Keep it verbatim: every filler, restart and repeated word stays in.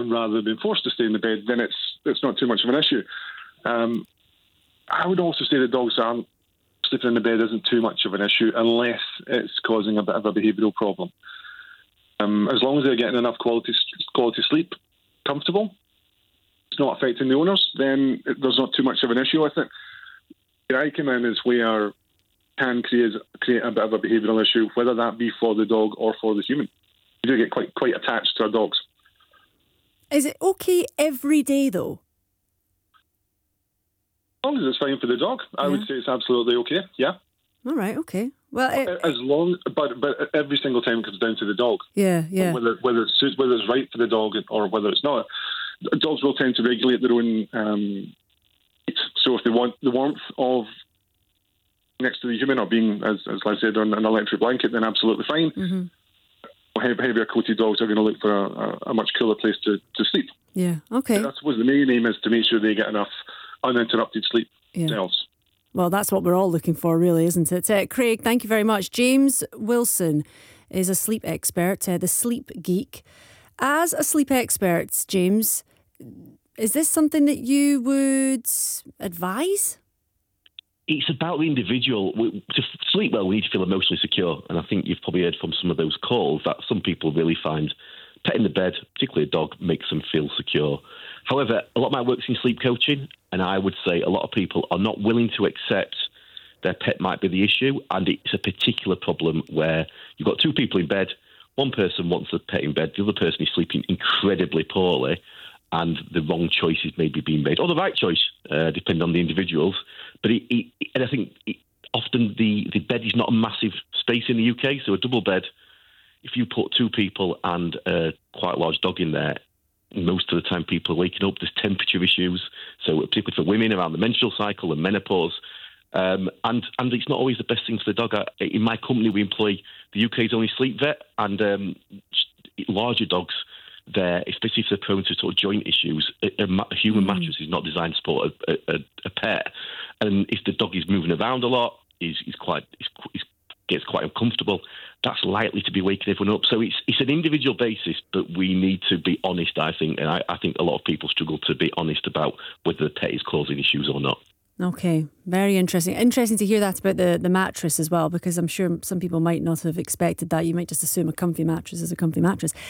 rather than being forced to stay in the bed, then it's it's not too much of an issue. Um, I would also say that dogs that aren't sleeping in the bed isn't too much of an issue unless it's causing a bit of a behavioural problem. Um, as long as they're getting enough quality quality sleep, comfortable, it's not affecting the owners, then it, there's not too much of an issue with it. Where I come in is where can create create a bit of a behavioural issue, whether that be for the dog or for the human. You do get quite quite attached to our dogs. Is it okay every day though? As long as it's fine for the dog, I yeah. would say it's absolutely okay. Yeah. All right. Okay. Well, it, as long, but but every single time it comes down to the dog. Yeah. Yeah. Whether whether it's whether it's right for the dog or whether it's not. Dogs will tend to regulate their own. Um, so if they want the warmth of next to the human or being, as as I said, on an electric blanket, then absolutely fine. Mm-hmm. Heavier coated dogs are going to look for a, a, a much cooler place to, to sleep. Yeah. Okay. But I suppose the main aim is to make sure they get enough uninterrupted sleep. Yeah. Else. Well, that's what we're all looking for, really, isn't it? Uh, Craig, thank you very much. James Wilson is a sleep expert, uh, the Sleep Geek. As a sleep expert, James, is this something that you would advise? It's about the individual. To sleep well, we need to feel emotionally secure. And I think you've probably heard from some of those calls that some people really find pet in the bed, particularly a dog, makes them feel secure. However, a lot of my work's in sleep coaching, and I would say a lot of people are not willing to accept their pet might be the issue, and it's a particular problem where you've got two people in bed, one person wants the pet in bed, the other person is sleeping incredibly poorly, and the wrong choices may be being made, or the right choice, uh, depending on the individuals. But it, it, and I think it, often the, the bed is not a massive space in the U K, so a double bed, if you put two people and a quite a large dog in there, most of the time people are waking up, there's temperature issues, so particularly for women around the menstrual cycle and menopause, um, and, and it's not always the best thing for the dog. I, in my company, we employ the U K's only sleep vet, and um, larger dogs there, especially if they're prone to sort of joint issues, a, a, a human mm. mattress is not designed to support a, a, a pet. And if the dog is moving around a lot, is is quite is, is gets quite uncomfortable, that's likely to be waking everyone up. So it's it's an individual basis, but we need to be honest, I think. And I, I think a lot of people struggle to be honest about whether the pet is causing issues or not. Okay, very interesting. Interesting to hear that about the, the mattress as well, because I'm sure some people might not have expected that. You might just assume a comfy mattress is a comfy mattress.